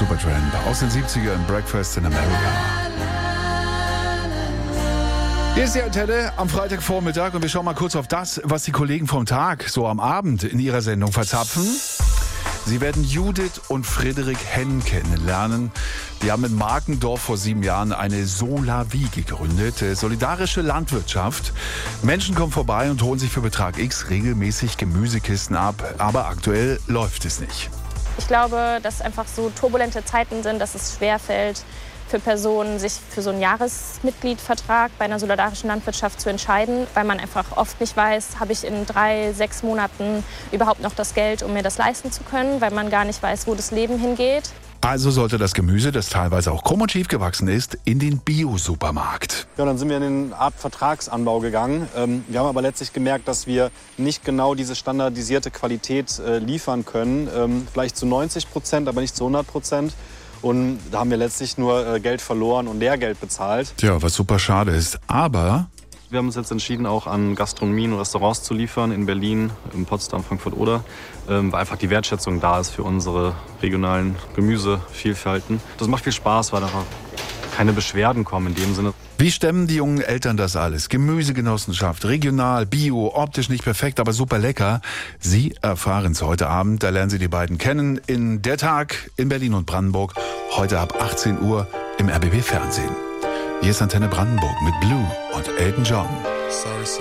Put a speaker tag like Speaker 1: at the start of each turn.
Speaker 1: Supertramp aus den 70ern, Breakfast in America. Hier ist die Antenne am Freitagvormittag und wir schauen mal kurz auf das, was die Kollegen vom Tag so am Abend in ihrer Sendung verzapfen. Sie werden Judith und Frederik Henn kennenlernen. Die haben in Markendorf vor 7 Jahren eine Solavie gegründet, solidarische Landwirtschaft. Menschen kommen vorbei und holen sich für Betrag X regelmäßig Gemüsekisten ab, aber aktuell läuft es nicht.
Speaker 2: Ich glaube, dass einfach so turbulente Zeiten sind, dass es schwerfällt für Personen, sich für so einen Jahresmitgliedvertrag bei einer solidarischen Landwirtschaft zu entscheiden, weil man einfach oft nicht weiß, habe ich in 3-6 Monaten überhaupt noch das Geld, um mir das leisten zu können, weil man gar nicht weiß, wo das Leben hingeht.
Speaker 1: Also sollte das Gemüse, das teilweise auch krumm und schief gewachsen ist, in den Bio-Supermarkt.
Speaker 3: Ja, dann sind wir in eine Art Vertragsanbau gegangen. Wir haben aber letztlich gemerkt, dass wir nicht genau diese standardisierte Qualität liefern können. Vielleicht zu 90%, aber nicht zu 100%. Und da haben wir letztlich nur Geld verloren und Lehrgeld bezahlt.
Speaker 1: Tja, was super schade ist. Aber
Speaker 3: wir haben uns jetzt entschieden, auch an Gastronomien und Restaurants zu liefern, in Berlin, in Potsdam, Frankfurt oder, weil einfach die Wertschätzung da ist für unsere regionalen Gemüsevielfalten. Das macht viel Spaß, weil einfach keine Beschwerden kommen in dem Sinne.
Speaker 1: Wie stemmen die jungen Eltern das alles? Gemüsegenossenschaft, regional, bio, optisch nicht perfekt, aber super lecker. Sie erfahren es heute Abend. Da lernen Sie die beiden kennen in Der Tag in Berlin und Brandenburg. Heute ab 18 Uhr im RBB Fernsehen. Hier ist Antenne Brandenburg mit Blue und Elton John.
Speaker 4: Sorry,